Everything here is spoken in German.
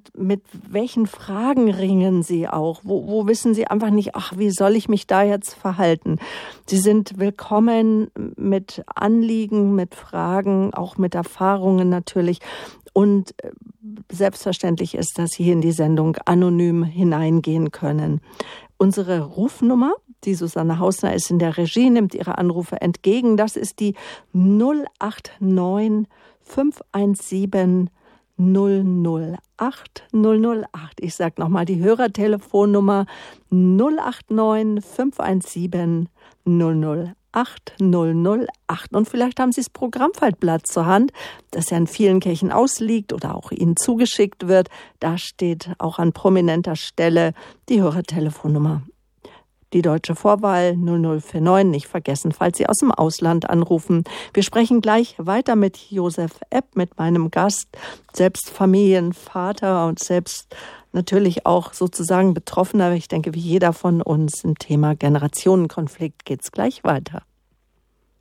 mit welchen Fragen ringen Sie auch? Wo wissen Sie einfach nicht, wie soll ich mich da jetzt verhalten? Sie sind willkommen mit Anliegen, mit Fragen, auch mit Erfahrungen natürlich. Und selbstverständlich ist, dass Sie hier in die Sendung anonym hineingehen können. Unsere Rufnummer, die Susanne Hausner ist in der Regie, nimmt Ihre Anrufe entgegen. Das ist die 089 517 008 008. Ich sage nochmal die Hörertelefonnummer 089 517 008 008. Und vielleicht haben Sie das Programmfaltblatt zur Hand, das ja in vielen Kirchen ausliegt oder auch Ihnen zugeschickt wird. Da steht auch an prominenter Stelle die Hörertelefonnummer. Die deutsche Vorwahl 0049, nicht vergessen, falls Sie aus dem Ausland anrufen. Wir sprechen gleich weiter mit Josef Epp, mit meinem Gast, selbst Familienvater und selbst natürlich auch sozusagen Betroffener. Ich denke, wie jeder von uns im Thema Generationenkonflikt geht's gleich weiter.